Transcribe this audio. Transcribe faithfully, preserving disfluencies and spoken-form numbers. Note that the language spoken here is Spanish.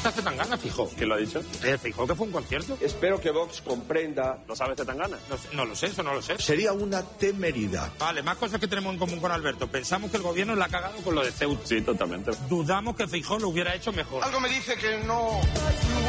gusta Zetangana, Feijóo. ¿Quién lo ha dicho? Eh, Feijóo, que fue un concierto. Espero que Vox comprenda. ¿Lo sabe Zetangana? No, sé, no lo sé, eso no lo sé. Sería una temeridad. Vale, más cosas que tenemos en común con Alberto. Pensamos que el gobierno la ha cagado con lo de Ceuta. Sí, totalmente. Dudamos que Feijóo lo hubiera hecho mejor. Algo me dice que no...